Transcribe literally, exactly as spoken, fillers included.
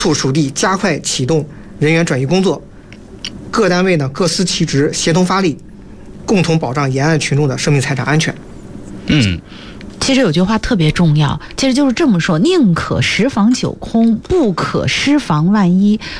促属地加快启动人员转移工作，各单位呢各司其职，协同发力，共同保障沿岸群众的生命财产安全。 嗯。 其实有句话特别重要，其实就是这么说：宁可十防九空，不可失防万一。